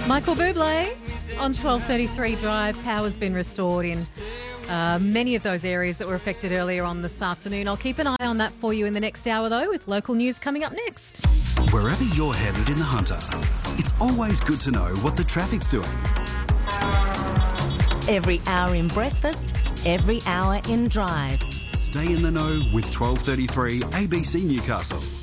Michael Bublé on 1233 Drive. Power's been restored in many of those areas that were affected earlier on this afternoon. I'll keep an eye on that for you in the next hour, though, with local news coming up next. Wherever you're headed in the Hunter, it's always good to know what the traffic's doing. Every hour in breakfast, every hour in drive. Stay in the know with 1233 ABC Newcastle.